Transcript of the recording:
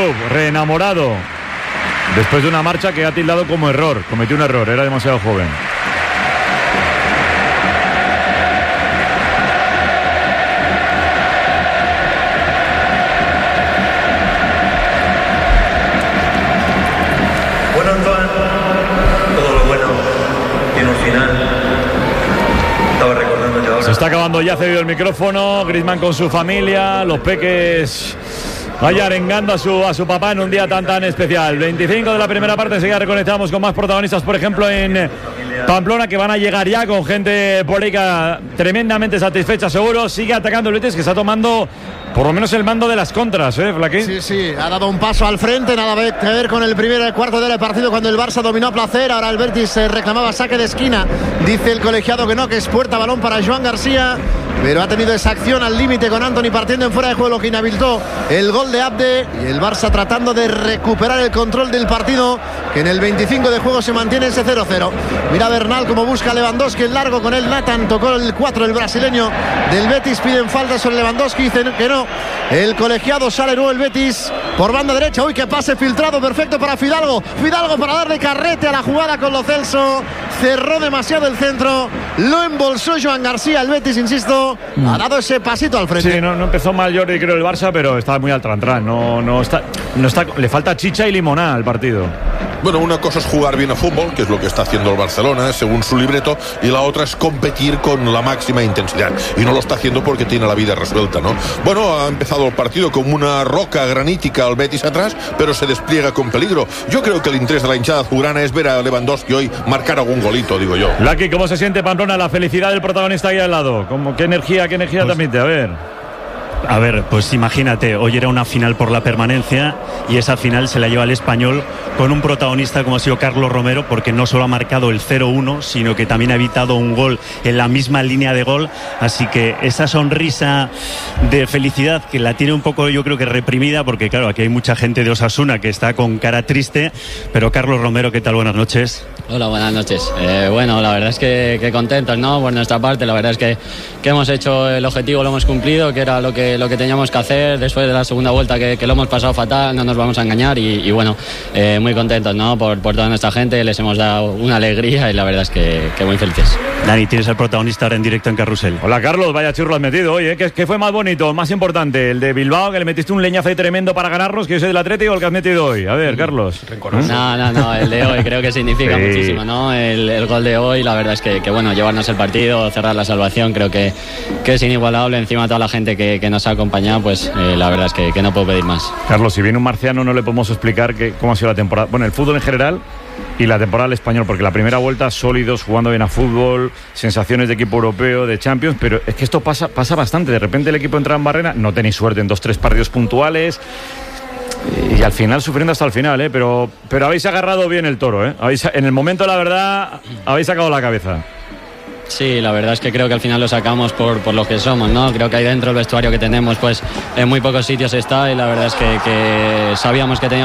club, reenamorado, después de una marcha que ha tildado como error. Cometió un error, era demasiado joven. Bueno, Antoine, todo lo bueno tiene un final. Estaba recordándote ahora. Se está acabando ya, cedido el micrófono. Griezmann con su familia, los peques vaya arengando a su papá en un día tan especial. 25 de la primera parte, enseguida reconectamos con más protagonistas, por ejemplo en Pamplona, que van a llegar ya con gente política tremendamente satisfecha, seguro. Sigue atacando el Betis, que está tomando por lo menos el mando de las contras, Flaquín. Sí, ha dado un paso al frente, nada que ver con el primer cuarto del partido cuando el Barça dominó a placer. Ahora el Betis reclamaba saque de esquina, dice el colegiado que no, que es puerta, balón para Joan García, pero ha tenido esa acción al límite con Antony partiendo en fuera de juego, lo que inhabilitó el gol de Abde, y el Barça tratando de recuperar el control del partido, que en el 25 de juego se mantiene ese 0-0. Mira Bernal como busca a Lewandowski en largo, con él Nathan, tocó el 4 el brasileño del Betis, piden falta sobre Lewandowski, dicen que no. El colegiado, sale nuevo el Betis por banda derecha. Uy, que pase filtrado, perfecto para Fidalgo para darle carrete a la jugada con Lo Celso. Cerró demasiado el centro, lo embolsó Joan García. El Betis, insisto, ha dado ese pasito al frente. Sí, no empezó mal Jordi, creo, el Barça, pero está muy al trantrán. No está, le falta chicha y limonada al partido. Bueno, una cosa es jugar bien a fútbol, que es lo que está haciendo el Barcelona, según su libreto, y la otra es competir con la máxima intensidad. Y no lo está haciendo porque tiene la vida resuelta, ¿no? Bueno, ha empezado el partido como una roca granítica al Betis atrás, pero se despliega con peligro. Yo creo que el interés de la hinchada azulgrana es ver a Lewandowski hoy marcar algún golito, digo yo. Lucky, ¿cómo se siente Pamplona? La felicidad del protagonista ahí al lado. ¿Qué energía transmite? A ver, pues imagínate, hoy era una final por la permanencia y esa final se la lleva el Español con un protagonista como ha sido Carlos Romero, porque no solo ha marcado el 0-1, sino que también ha evitado un gol en la misma línea de gol. Así que esa sonrisa de felicidad, que la tiene un poco, yo creo que reprimida, porque claro, aquí hay mucha gente de Osasuna que está con cara triste. Pero Carlos Romero, ¿qué tal? Buenas noches. Hola, buenas noches. Bueno, la verdad es que contentos, ¿no? Por nuestra parte, la verdad es que hemos hecho el objetivo, lo hemos cumplido, que era lo que teníamos que hacer después de la segunda vuelta, que lo hemos pasado fatal, no nos vamos a engañar, y bueno, muy contentos, ¿no? Por toda nuestra gente, les hemos dado una alegría y la verdad es que muy felices. Dani, tienes al protagonista ahora en directo en Carrusel. Hola Carlos, vaya churro has metido hoy, ¿Qué fue más bonito, más importante? ¿El de Bilbao, que le metiste un leñazo ahí tremendo para ganarnos, que yo soy del Atlético, o el que has metido hoy? A ver, Carlos. No, el de hoy creo que significa muchísimo, ¿no? El gol de hoy, la verdad es que bueno, llevarnos el partido, cerrar la salvación, creo que es inigualable. Encima de toda la gente que nos ha acompañado, pues la verdad es que no puedo pedir más. Carlos, si viene un marciano no le podemos explicar cómo ha sido la temporada, bueno, el fútbol en general y la temporada del español, porque la primera vuelta sólidos, jugando bien a fútbol, sensaciones de equipo europeo, de Champions, pero es que esto pasa bastante. De repente el equipo entra en barrera, no tenéis suerte en 2-3 partidos puntuales y al final sufriendo hasta el final, pero habéis agarrado bien el toro, en el momento, la verdad, habéis sacado la cabeza. Sí, la verdad es que creo que al final lo sacamos por lo que somos, ¿no? Creo que ahí dentro el vestuario que tenemos, pues en muy pocos sitios está, y la verdad es que sabíamos que teníamos